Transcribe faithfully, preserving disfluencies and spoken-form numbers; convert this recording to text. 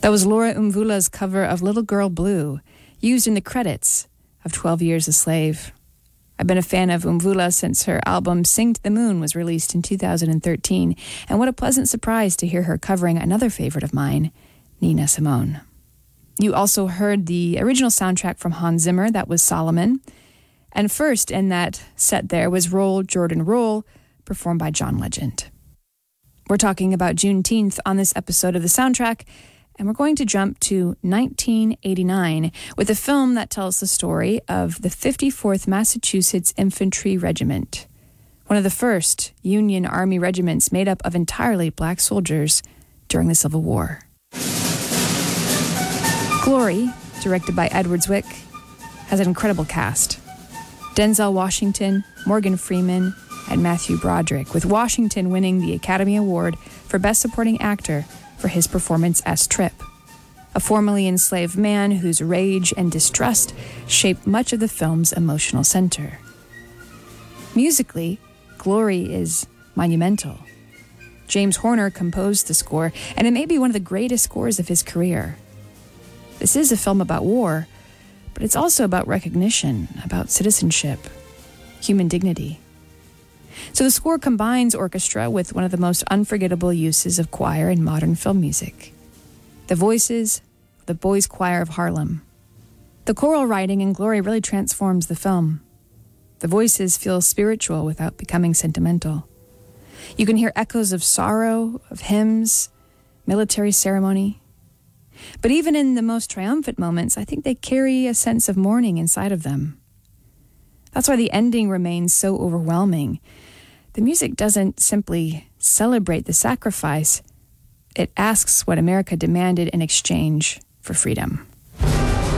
That was Laura Mvula's cover of Little Girl Blue, used in the credits of twelve Years a Slave. I've been a fan of Mvula since her album Sing to the Moon was released in two thousand thirteen, and what a pleasant surprise to hear her covering another favorite of mine, Nina Simone. You also heard the original soundtrack from Hans Zimmer, that was Solomon, and first in that set there was Roll, Jordan, Roll, performed by John Legend. We're talking about Juneteenth on this episode of The Soundtrack, and we're going to jump to nineteen eighty-nine with a film that tells the story of the fifty-fourth Massachusetts Infantry Regiment, one of the first Union Army regiments made up of entirely black soldiers during the Civil War. Glory, directed by Edward Zwick, has an incredible cast. Denzel Washington, Morgan Freeman, and Matthew Broderick, with Washington winning the Academy Award for Best Supporting Actor for his performance as Trip, a formerly enslaved man whose rage and distrust shape much of the film's emotional center. Musically, Glory is monumental. James Horner composed the score, and it may be one of the greatest scores of his career. This is a film about war, but it's also about recognition, about citizenship, human dignity. So the score combines orchestra with one of the most unforgettable uses of choir in modern film music. The voices, the Boys Choir of Harlem. The choral writing in Glory really transforms the film. The voices feel spiritual without becoming sentimental. You can hear echoes of sorrow, of hymns, military ceremony. But even in the most triumphant moments, I think they carry a sense of mourning inside of them. That's why the ending remains so overwhelming. The music doesn't simply celebrate the sacrifice, it asks what America demanded in exchange for freedom.